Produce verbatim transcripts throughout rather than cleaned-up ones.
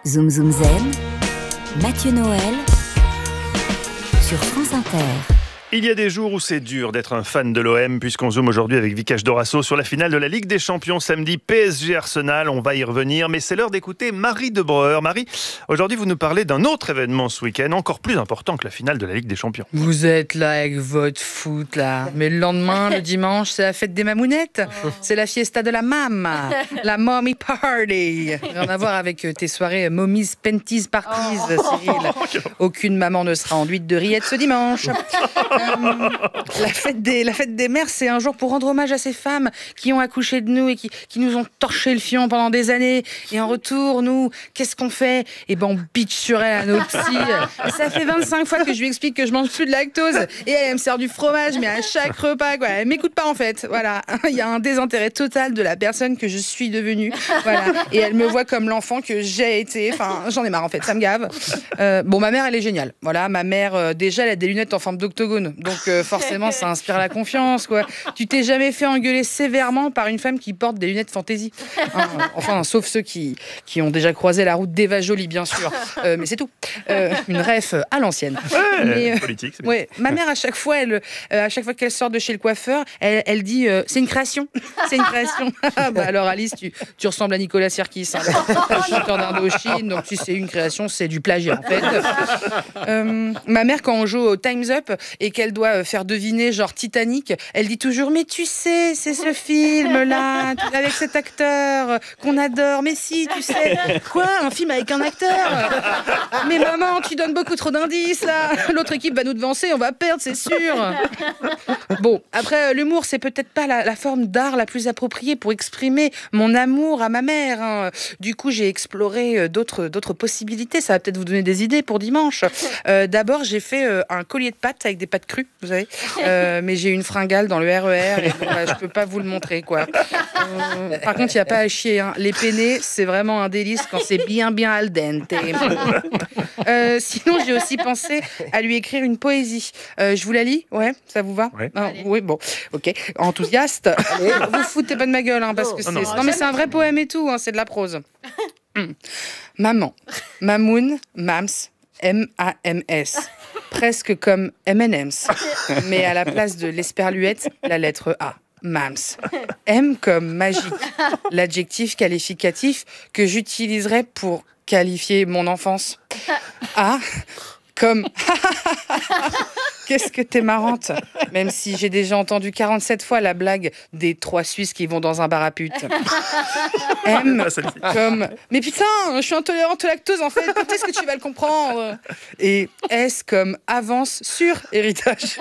Zoom Zoom Zen, Mathieu Noël sur France Inter. Il y a des jours où c'est dur d'être un fan de l'O M, puisqu'on zoome aujourd'hui avec Vikash Dorasso sur la finale de la Ligue des Champions samedi, P S G Arsenal. On va y revenir, mais c'est l'heure d'écouter Marie de Breuer. Marie, aujourd'hui vous nous parlez d'un autre événement ce week-end, encore plus important que la finale de la Ligue des Champions. Vous êtes là avec votre foot là, mais le lendemain, le dimanche, c'est la fête des mamounettes, c'est la fiesta de la mam, la mommy party. Rien à voir avec tes soirées mommies panties parties, Cyril. Aucune maman ne sera enduite de rillettes ce dimanche. Euh, la, fête des, la fête des mères, c'est un jour pour rendre hommage à ces femmes qui ont accouché de nous et qui, qui nous ont torché le fion pendant des années. Et en retour, nous, qu'est-ce qu'on fait ? Eh ben, on bitch sur elle à nos petits. Et ça fait vingt-cinq fois que je lui explique que je mange plus de lactose. Et elle, elle me sert du fromage, mais à chaque repas, quoi. Elle m'écoute pas, en fait. Voilà. Il y a un désintérêt total de la personne que je suis devenue. Voilà. Et elle me voit comme l'enfant que j'ai été. Enfin, j'en ai marre, en fait. Ça me gave. Euh, bon, ma mère, elle est géniale. Voilà. Ma mère, euh, déjà, elle a des lunettes en forme d'octogone. Donc euh, forcément, ça inspire la confiance, quoi. Tu t'es jamais fait engueuler sévèrement par une femme qui porte des lunettes fantaisie, hein, enfin, sauf ceux qui, qui ont déjà croisé la route d'Eva Jolie, bien sûr. Euh, mais c'est tout. Euh, une ref à l'ancienne. Ouais, mais, euh, politique. C'est ouais, ma mère, à chaque fois, elle, euh, à chaque fois qu'elle sort de chez le coiffeur, elle, elle dit euh, c'est une création. C'est une création. Bah, alors Alice, tu, tu ressembles à Nicolas Sirkis, hein, le chanteur d'Indochine. Donc si c'est une création, c'est du plagiat, en fait. Euh, ma mère, quand on joue au Time's Up et qu'elle doit faire deviner genre Titanic, elle dit toujours mais tu sais c'est ce film là avec cet acteur qu'on adore, mais si tu sais quoi, un film avec un acteur, mais maman tu donnes beaucoup trop d'indices là, l'autre équipe va nous devancer, on va perdre c'est sûr. Bon, après l'humour c'est peut-être pas la, la forme d'art la plus appropriée pour exprimer mon amour à ma mère, hein. Du coup j'ai exploré d'autres, d'autres possibilités, ça va peut-être vous donner des idées pour dimanche. Euh, d'abord j'ai fait euh, un collier de pâtes avec des pâtes crues, vous savez, euh, mais j'ai une fringale dans le R E R et bon, bah, je peux pas vous le montrer, quoi. Euh, par contre, il y a pas à chier, hein. Les penne, c'est vraiment un délice quand c'est bien bien al dente. Euh, sinon, j'ai aussi pensé à lui écrire une poésie. Euh, je vous la lis, ouais, ça vous va? Ouais. Ah, oui, bon, ok. Enthousiaste. Allez, vous foutez pas de ma gueule, hein, parce que c'est non, non. non mais c'est un vrai poème et tout, hein, c'est de la prose. Hum. Maman, Mamoun, Mams, M A M S. Presque comme M and M's, mais à la place de l'esperluette, la lettre A. Mams. M comme magique, l'adjectif qualificatif que j'utiliserais pour qualifier mon enfance. A comme qu'est-ce que t'es marrante, même si j'ai déjà entendu quarante-sept fois la blague des trois Suisses qui vont dans un bar à pute. M comme mais putain, je suis intolérante au lactose en fait, quand est-ce que tu vas le comprendre? Et S comme avance sur héritage.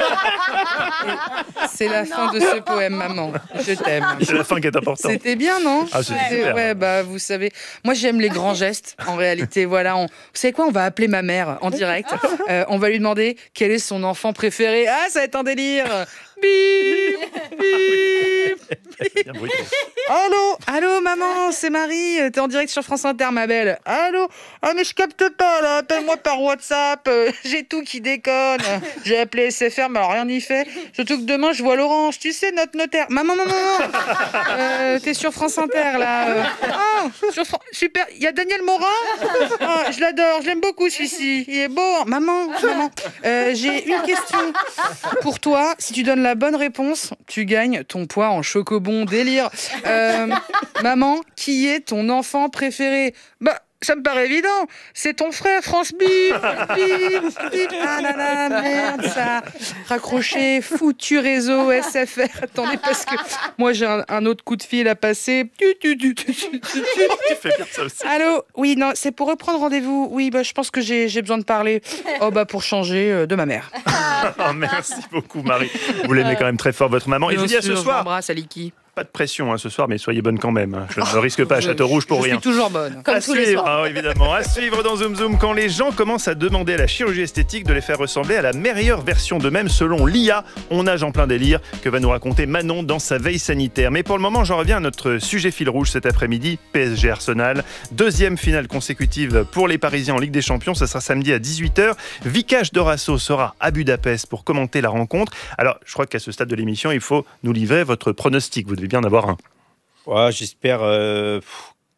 Et c'est la fin de ce poème, maman. Je t'aime. C'est la fin qui est importante. C'était bien, non? Ah, c'est C'est- super. Ouais, bah vous savez, moi j'aime les grands gestes. En réalité, voilà. On... Vous savez quoi? On va appeler ma mère en direct. Euh, on va lui demander quel est son enfant préféré. Ah, ça va être un délire. Bip, bip. Bien brutal. Allô, allô, maman, c'est Marie. T'es en direct sur France Inter, ma belle. Allô. Ah mais je capte pas là. Appelle-moi par WhatsApp. Euh, j'ai tout qui déconne. J'ai appelé S F R, mais alors rien n'y fait. Surtout que demain je vois Laurence. Tu sais notre notaire. Maman, maman, maman. Euh, t'es sur France Inter là. Euh, Ah, sur Fran- super. Il y a Daniel Morin. Ah, je l'adore. Je l'aime beaucoup celui-ci. Il est beau. Maman, maman. Euh, j'ai une question pour toi. Si tu donnes la bonne réponse, tu gagnes ton poids en chocobon délire. Euh, maman, qui est ton enfant préféré? Bah, ça me paraît évident. C'est ton frère, France Bip. Bip, bip. Ah là là, merde, ça. Raccroché, foutu réseau S F R. Attendez, parce que moi, j'ai un, un autre coup de fil à passer. Tu, tu, tu, tu, tu, tu, tu. Tu fais bien ça aussi. Allô? Oui, non, c'est pour reprendre rendez-vous. Oui, bah, je pense que j'ai, j'ai besoin de parler. Oh, bah, pour changer euh, de ma mère. Oh, merci beaucoup, Marie. Vous l'aimez quand même très fort, votre maman. Et je vous dis à ce Bien sûr, soir, j'embrasse Aliki. pas de pression hein, ce soir, mais soyez bonne quand même. hein. Je ne risque pas à Château-Rouge pour je rien. suis toujours bonne. Comme à tous les suivre, soirs. hein, évidemment. À suivre dans Zoom Zoom, quand les gens commencent à demander à la chirurgie esthétique de les faire ressembler à la meilleure version d'eux-mêmes selon l'I A. On nage en plein délire, que va nous raconter Manon dans sa veille sanitaire. Mais pour le moment, j'en reviens à notre sujet fil rouge cet après-midi, P S G Arsenal. Deuxième finale consécutive pour les Parisiens en Ligue des Champions, ça sera samedi à dix-huit heures. Vikash Dorasso sera à Budapest pour commenter la rencontre. Alors, je crois qu'à ce stade de l'émission, il faut nous livrer votre pronostic. Vous devez bien en avoir un. Ouais, j'espère euh,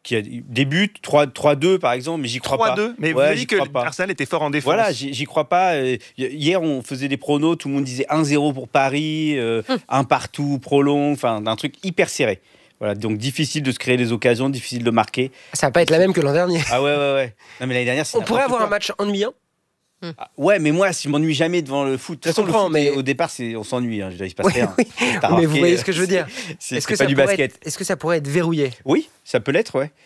qui a des buts, trois deux par exemple, mais j'y crois trois pas. deux Mais Ouais, vous avez j'y dit que crois pas. Arsenal était fort en défense. Voilà, j'y, j'y crois pas. Euh, Hier, on faisait des pronos, tout le monde disait un zéro pour Paris, euh, Hum. un partout, prolong, enfin, un truc hyper serré. Voilà, donc difficile de se créer des occasions, difficile de marquer. Ça va pas être la même que l'an dernier. Ah ouais, ouais, ouais. Non, mais l'année dernière, c'est On pourrait n'importe avoir un quoi. match ennuyant. Ah, ouais, mais moi, je m'ennuie jamais devant le foot. De toute façon, Je le comprends, foot, mais- au départ, c'est, on s'ennuie. Hein. Je veux dire, il se passe Oui, rien. oui. T'as Mais remarqué, vous voyez ce que je veux dire. C'est, Est-ce c'est que, pas ça du pourrait basket. être, est-ce que ça pourrait être verrouillé? Oui, ça peut l'être, ouais.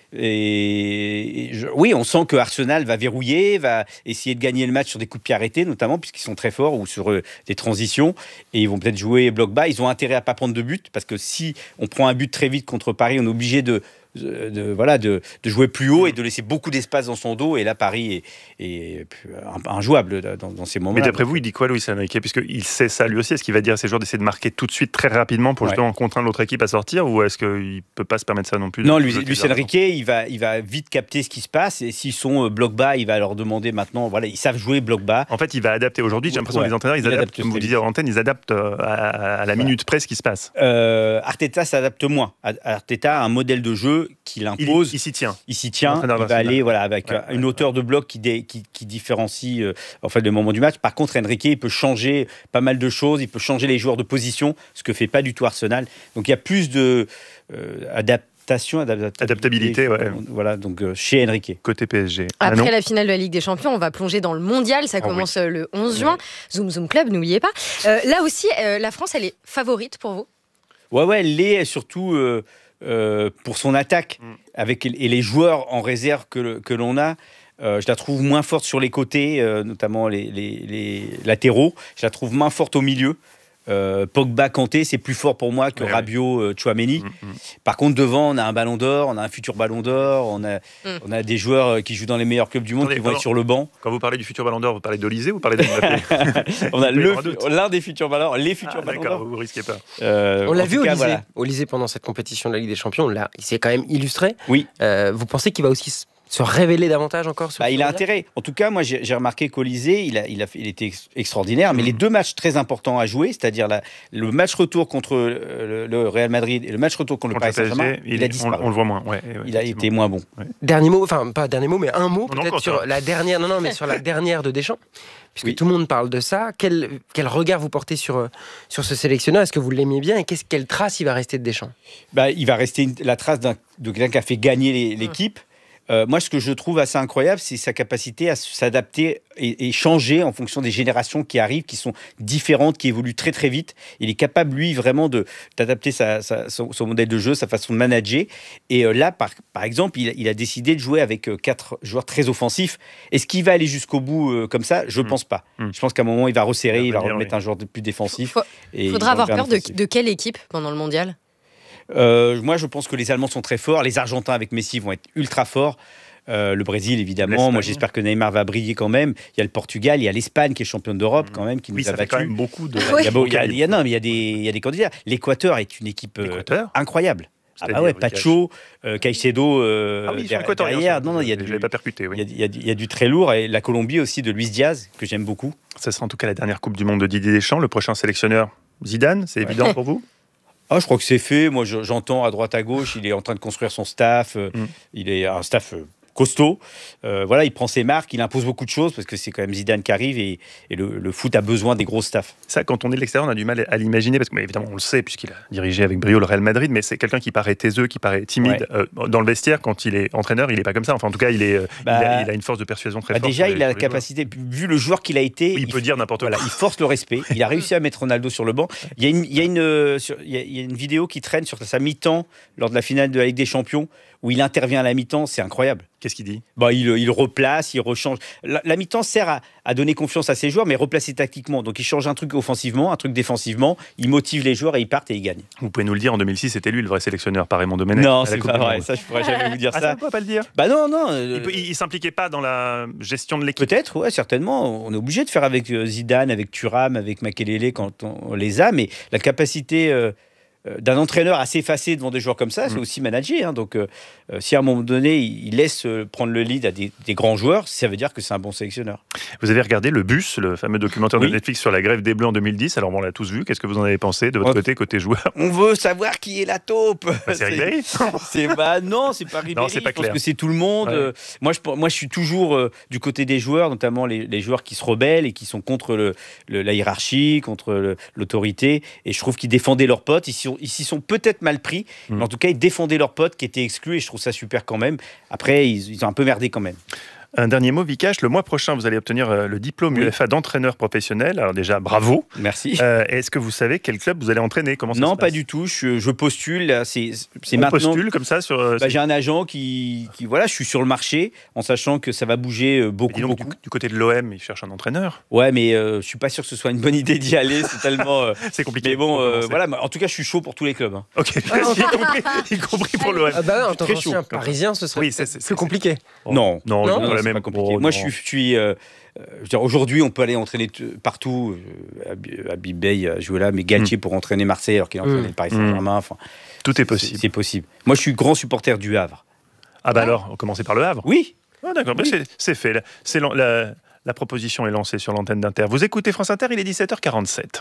Et, et je- oui, on sent que Arsenal va verrouiller, va essayer de gagner le match sur des coups de pied arrêtés, notamment puisqu'ils sont très forts ou sur euh, des transitions, et ils vont peut-être jouer bloc bas. Ils ont intérêt à pas prendre de but parce que si on prend un but très vite contre Paris, on est obligé de de, de- voilà de, de jouer plus haut et de laisser beaucoup d'espace dans son dos. Et là, Paris est, est injouable dans, dans ces moments. Mais d'après vous, il dit quoi, Luis Enrique? Puisqu'il sait ça lui aussi. Est-ce qu'il va dire à ses joueurs d'essayer de marquer tout de suite, très rapidement, pour Ouais. justement contraindre l'autre équipe à sortir? Ou est-ce qu'il ne peut pas se permettre ça non plus? Non, de Luis, bloquer Luis les Enrique, il va, il va vite capter ce qui se passe. Et s'ils sont euh, bloc bas, il va leur demander maintenant. Voilà, ils savent jouer bloc bas. En fait, il va adapter. Aujourd'hui, j'ai l'impression Ouais. que les entraîneurs, ils Il adaptent, adapte comme vous très disiez vite. en antenne, ils adaptent euh, à, à la minute près ce qui se passe. Euh, Arteta s'adapte moins. Arteta a un modèle de jeu qu'il Il, impose. il s'y tient. Il s'y tient, L'entraîneur il va d'Arsenal. aller voilà, avec Ouais, euh, une ouais, hauteur de bloc qui, dé- qui, qui différencie euh, en fait, le moment du match. Par contre, Enrique, il peut changer pas mal de choses, il peut changer les joueurs de position, ce que fait pas du tout Arsenal. Donc il y a plus de euh, adaptation, adaptabilité, Adaptabilité, ouais. Voilà, donc euh, chez Enrique. Côté P S G. Après Manon la finale de la Ligue des Champions, on va plonger dans le mondial. Ça Oh commence euh, le onze juin. Zoom Zoom Club, n'oubliez pas. Euh, là aussi, euh, la France, elle est favorite pour vous? Ouais, ouais, elle l'est surtout euh, euh, pour son attaque Mm. avec, et les joueurs en réserve que, le- que l'on a. Euh, je la trouve moins forte sur les côtés, euh, notamment les, les- les latéraux. Je la trouve moins forte au milieu. Euh, Pogba, Kanté, c'est plus fort pour moi que Ouais, Rabiot, euh, Tchouaméni. Mm, mm. Par contre, devant, on a un ballon d'or, on a un futur ballon d'or, on a, Mm. on a des joueurs euh, qui jouent dans les meilleurs clubs du monde, Attendez, qui vont alors- être sur le banc. Quand vous parlez du futur Ballon d'Or, vous parlez d'Olysée ou vous parlez d'Mbappé? On a Il peut y le- avoir un doute. l'un des futurs ballons, les futurs Ah, ballons D'accord, d'or. vous risquez pas. Euh, On l'a en vu tout au cas, Élysée. voilà. Au Élysée pendant cette compétition de la Ligue des Champions. On l'a- il s'est quand même illustré. Oui. Euh, vous pensez qu'il va aussi s- se révéler davantage encore sur Bah, ce il a mondial? intérêt. En tout cas, moi, j'ai j'ai remarqué qu'Olysée, il, a, il, a, fait- il était ex- extraordinaire. Mais Mhm. les deux matchs très importants à jouer, c'est-à-dire la- le match retour contre euh, le, le Real Madrid et le match retour contre, Contre le le Paris P S Saint-Germain, G, il, il- a on, disparu. on le voit moins. Ouais, ouais, il a effectivement. été moins bon. Dernier mot, enfin pas dernier mot, mais un mot Non, non, peut-être encore sur ça. la dernière. Non, non, mais sur la dernière de Deschamps, puisque Oui. tout le monde parle de ça. Quel, quel regard vous portez sur, euh, sur ce sélectionneur? Est-ce que vous l'aimez bien et qu'est-ce, quelle trace il va rester de Deschamps? Bah, il va rester une- la trace d'un- de quelqu'un qui a fait gagner les- l'équipe. Euh, moi, ce que je trouve assez incroyable, c'est sa capacité à s'adapter et, et changer en fonction des générations qui arrivent, qui sont différentes, qui évoluent très très vite. Il est capable, lui, vraiment de, d'adapter sa, sa- son, son modèle de jeu, sa façon de manager. Et euh, là, par, par exemple, il, il a décidé de jouer avec euh, quatre joueurs très offensifs. Est-ce qu'il va aller jusqu'au bout euh, comme ça? Je ne Mm. pense pas. Mm. Je pense qu'à un moment, il va resserrer, Il il va va venir, remettre oui. un joueur de plus défensif. Faut- et Faudra il va avoir faire un peur de, offensif. de quelle équipe pendant le mondial? Euh, moi, je pense que les Allemands sont très forts. Les Argentins avec Messi vont être ultra forts. Euh, le Brésil, évidemment. L'Espagne. Moi, j'espère que Neymar va briller quand même. Il y a le Portugal, il y a l'Espagne qui est championne d'Europe quand même, qui Oui, nous a ça fait quand battus. même beaucoup de. Il y a, beau- il y a- il y a- non, mais il y a des, il y a des candidats. L'Équateur est une équipe euh, L'Équateur incroyable. Ah C'est-à-dire, bah ouais, Ricard. Pacho, euh, Caicedo euh, Ah oui, ils sont der- équatoriens, derrière. ça. Non, non, il y a Je du, l'avais pas percuté, il y a, oui. il y a du- il y a du très lourd. Et la Colombie aussi de Luis Diaz, que j'aime beaucoup. Ça sera en tout cas la dernière Coupe du Monde de Didier Deschamps. Le prochain sélectionneur, Zidane, c'est évident pour vous? Ah, je crois que c'est fait. Moi, je- j'entends à droite, à gauche, il est en train de construire son staff. Euh, Mm. Il est un staff euh, costaud. Euh, voilà, il prend ses marques, il impose beaucoup de choses parce que c'est quand même Zidane qui arrive et, et le, le foot a besoin des gros staffs. Ça, quand on est de l'extérieur, on a du mal à l'imaginer parce que, mais évidemment, on le sait puisqu'il a dirigé avec brio le Real Madrid, mais c'est quelqu'un qui paraît taiseux, qui paraît timide euh, dans le vestiaire. Quand il est entraîneur, il n'est pas comme ça. Enfin, en tout cas, il, est, euh, Bah, il, a, il a une force de persuasion très Bah, forte. déjà, sur il les- a la sur les joueurs. capacité, vu le joueur qu'il a été, Oui, il peut dire n'importe voilà, quoi. il force le respect. Il a réussi à mettre Ronaldo sur le banc. Il y a une, il y a une, euh, sur- il y a- il y a une vidéo qui traîne sur sa mi-temps lors de la finale de la Ligue des Champions où il intervient à la mi-temps. C'est incroyable. Qu'est-ce qu'il dit? Bah, il, il replace, il rechange. La, la mi-temps sert à, à donner confiance à ses joueurs, mais replacer tactiquement. Donc il change un truc offensivement, un truc défensivement, il motive les joueurs et ils partent et ils gagnent. Vous pouvez nous le dire, en deux mille six, c'était lui le vrai sélectionneur par Raymond Domenech. non, à la c'est Coupe pas du vrai. Monde. Ça, je pourrais jamais vous dire Ah, ça, ça. on peut pas le dire. Bah non, non. euh, Il, peut- il- il s'impliquait pas dans la gestion de l'équipe. Peut-être, ouais, certainement. On est obligé de faire avec euh, Zidane, avec Thuram, avec Makelele quand on, on les a, mais la capacité euh, d'un entraîneur assez effacé devant des joueurs comme ça, mmh. c'est aussi manager. Hein, donc, euh, si à un moment donné, il laisse prendre le lead à des, des grands joueurs, ça veut dire que c'est un bon sélectionneur. Vous avez regardé Le Bus, le fameux documentaire oui. de Netflix sur la grève des Bleus en deux mille dix. Alors, bon, on l'a tous vu. Qu'est-ce que vous en avez pensé de votre on, côté, côté joueur? On veut savoir qui est la taupe. Bah, c'est Ribéry. c'est, bah, non, c'est pas Ribéry. Non, c'est pas je pense clair. que c'est tout le monde. Ouais. Moi, je, moi, je suis toujours euh, du côté des joueurs, notamment les, les joueurs qui se rebellent et qui sont contre le, le, la hiérarchie, contre le, l'autorité. Et je trouve qu'ils défendaient leurs potes. Ils s'y sont, ils s'y sont peut-être mal pris, mmh. mais en tout cas, ils défendaient leurs potes qui étaient exclus. Et je trouve ça super quand même. Après, ils, ils ont un peu merdé quand même. Un dernier mot, Vikash. Le mois prochain, vous allez obtenir le diplôme oui. U F A d'entraîneur professionnel. Alors déjà, bravo. Merci. Euh, est-ce que vous savez quel club vous allez entraîner? Comment ça Non, se passe? pas du tout. Je, je postule. C'est, c'est On maintenant. postule comme ça sur. Bah, j'ai un agent qui, qui, voilà, je suis sur le marché, en sachant que ça va bouger beaucoup, donc, beaucoup. Du, du côté de l'O M, ils cherchent un entraîneur. Ouais, mais euh, je suis pas sûr que ce soit une bonne idée d'y aller. C'est tellement. Euh... c'est compliqué. Mais bon, euh, voilà. En tout cas, je suis chaud pour tous les clubs. Hein. Ok. y, compris, y compris pour l'O M. Ah bah, en tant qu'ancien parisien, ce serait oui, c'est, c'est, plus compliqué. Oh. Non, non, non, non, non la même. Pas compliqué. Oh, Moi, je suis, je suis euh, euh, je veux dire, aujourd'hui, on peut aller entraîner t- partout. Euh, Habib Bey a joué là, mais Galtier mm. pour entraîner Marseille alors qu'il a entraîné mm. le Paris Saint-Germain. Enfin, tout est possible. C'est, c'est possible. Moi, je suis grand supporter du Havre. Ah bah alors, on commençait par le Havre. Oui. Ah, d'accord, oui. c'est, c'est fait. C'est la, la, la proposition est lancée sur l'antenne d'Inter. Vous écoutez France Inter, il est dix-sept heures quarante-sept.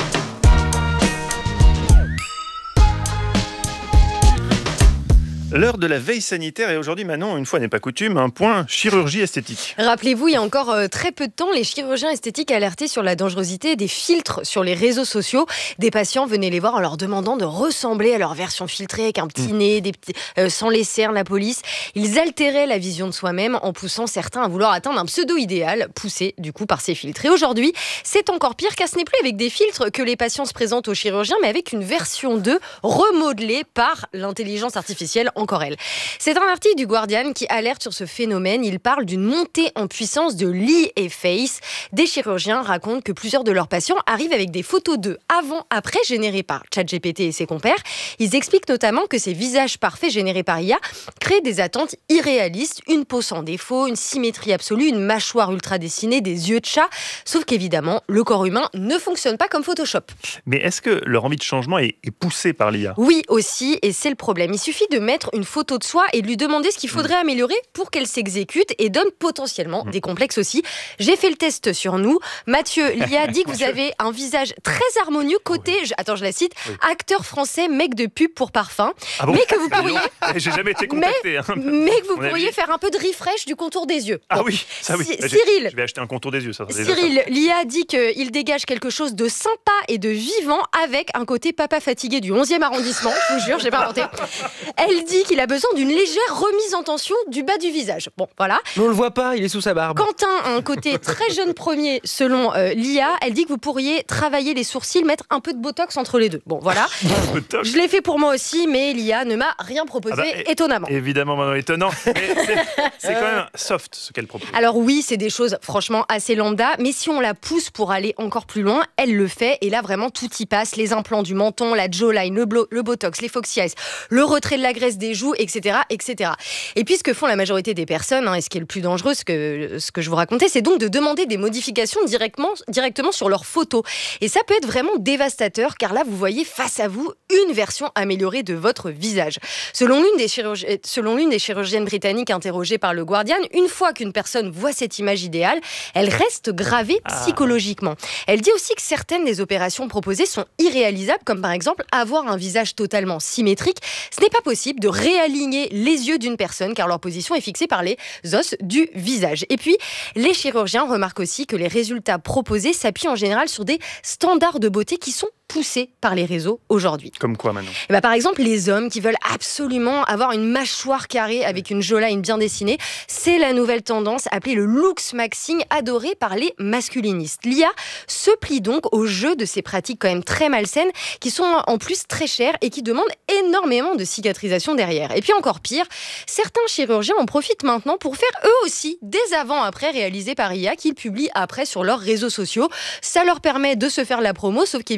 L'heure de la veille sanitaire et aujourd'hui, Manon, une fois n'est pas coutume, un point chirurgie esthétique. Rappelez-vous, il y a encore euh, très peu de temps, les chirurgiens esthétiques alertaient sur la dangerosité des filtres sur les réseaux sociaux. Des patients venaient les voir en leur demandant de ressembler à leur version filtrée avec un petit mmh. nez, des petits, euh, sans les cernes, la police. Ils altéraient la vision de soi-même en poussant certains à vouloir atteindre un pseudo-idéal, poussé du coup par ces filtres. Et aujourd'hui, c'est encore pire car ce n'est plus avec des filtres que les patients se présentent aux chirurgiens, mais avec une version d'eux remodelée par l'intelligence artificielle. Encore elle. C'est un article du Guardian qui alerte sur ce phénomène. Il parle d'une montée en puissance de l'E et Face. Des chirurgiens racontent que plusieurs de leurs patients arrivent avec des photos d'eux avant-après générées par ChatGPT et ses compères. Ils expliquent notamment que ces visages parfaits générés par I A créent des attentes irréalistes, une peau sans défaut, une symétrie absolue, une mâchoire ultra dessinée, des yeux de chat. Sauf qu'évidemment, le corps humain ne fonctionne pas comme Photoshop. Mais est-ce que leur envie de changement est, est poussée par l'I A? Oui, aussi, et c'est le problème. Il suffit de mettre une photo de soi et de lui demander ce qu'il faudrait mmh. améliorer pour qu'elle s'exécute et donne potentiellement mmh. des complexes aussi. J'ai fait le test sur nous. Mathieu, l'I A dit que vous avez un visage très harmonieux côté, oui. je, attends je la cite, oui. acteur français, mec de pub pour parfum, ah bon mais que vous pourriez... J'ai jamais été contacté. Mais, hein. mais que vous On pourriez faire un peu de refresh du contour des yeux. Ah bon. oui, ça oui. C- Cyril, je vais acheter un contour des yeux. Ça, Cyril, l'I A dit qu'il dégage quelque chose de sympa et de vivant avec un côté papa fatigué du onzième arrondissement, je vous jure, j'ai pas inventé. Elle dit qu'il a besoin d'une légère remise en tension du bas du visage. Bon, voilà. Mais on le voit pas, il est sous sa barbe. Quentin a un côté très jeune premier, selon euh, l'I A. Elle dit que vous pourriez travailler les sourcils, mettre un peu de botox entre les deux. Bon, voilà. Je l'ai fait pour moi aussi, mais l'I A ne m'a rien proposé, ah bah, étonnamment. Évidemment, Manon, étonnant. Mais c'est, c'est quand même soft ce qu'elle propose. Alors oui, c'est des choses franchement assez lambda, mais si on la pousse pour aller encore plus loin, elle le fait. Et là, vraiment, tout y passe. Les implants du menton, la jawline, le, blo- le botox, les foxy eyes, le retrait de la graisse des joues, et cetera, et cetera. Et puis, ce que font la majorité des personnes, hein, et ce qui est le plus dangereux, ce que, ce que je vous racontais, c'est donc de demander des modifications directement, directement sur leurs photos. Et ça peut être vraiment dévastateur, car là, vous voyez face à vous une version améliorée de votre visage. Selon l'une des, chirurgi- selon l'une des chirurgiennes britanniques interrogées par le Guardian, une fois qu'une personne voit cette image idéale, elle reste gravée psychologiquement. Elle dit aussi que certaines des opérations proposées sont irréalisables, comme par exemple avoir un visage totalement symétrique. Ce n'est pas possible de réaligner les yeux d'une personne, car leur position est fixée par les os du visage. Et puis, les chirurgiens remarquent aussi que les résultats proposés s'appuient en général sur des standards de beauté qui sont poussés par les réseaux aujourd'hui. Comme quoi, Manon ? Et bah, par exemple, les hommes qui veulent absolument avoir une mâchoire carrée avec une jawline bien dessinée, c'est la nouvelle tendance appelée le looks maxing, adorée par les masculinistes. L'I A se plie donc au jeu de ces pratiques quand même très malsaines, qui sont en plus très chères et qui demandent énormément de cicatrisation derrière. Et puis encore pire, certains chirurgiens en profitent maintenant pour faire eux aussi des avant-après réalisés par I A qu'ils publient après sur leurs réseaux sociaux. Ça leur permet de se faire la promo, sauf qu'évidemment,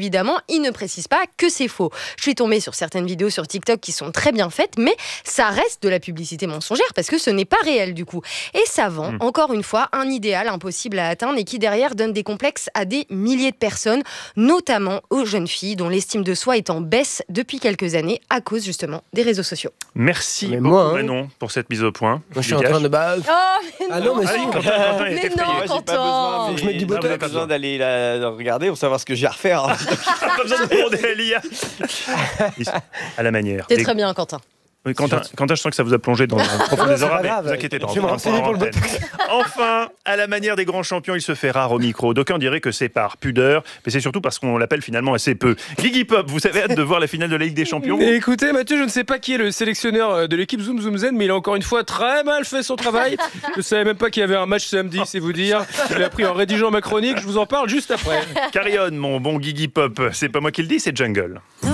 il ne précise pas que c'est faux. Je suis tombée sur certaines vidéos sur TikTok qui sont très bien faites, mais ça reste de la publicité mensongère parce que ce n'est pas réel du coup. Et ça vend, mmh. encore une fois, un idéal impossible à atteindre et qui derrière donne des complexes à des milliers de personnes, notamment aux jeunes filles dont l'estime de soi est en baisse depuis quelques années à cause justement des réseaux sociaux. Merci mais beaucoup moi, hein. Manon pour cette mise au point. Moi je suis en train de... Bah... Oh, mais ah non, mais Allez, si. Quentin, Quentin est Mais effrayé. non, Moi, j'ai pas Quentin. besoin, Je mets du mais- botox. non, vous avez pas besoin d'aller la regarder pour savoir ce que j'ai à refaire. hein. Pas besoin de demander à l'I A. À la manière. C'est Les- très bien, Quentin. Oui, Quentin, Quentin, je sens que ça vous a plongé dans le profond des c'est pas aura, mais grave. vous inquiétez pas. Je vais on me va renseigner en pour le antenne. Enfin, à la manière des grands champions, il se fait rare au micro. D'aucuns diraient que c'est par pudeur, mais c'est surtout parce qu'on l'appelle finalement assez peu. Guigui Pop, vous avez hâte de voir la finale de la Ligue des Champions? Et écoutez, Mathieu, je ne sais pas qui est le sélectionneur de l'équipe Zoom Zoom Zen, mais il a encore une fois très mal fait son travail. Je ne savais même pas qu'il y avait un match samedi, c'est vous dire. Je l'ai appris en rédigeant ma chronique, je vous en parle juste après. Carillon, mon bon Guigui Pop, c'est pas moi qui le dis, c'est Jungle. No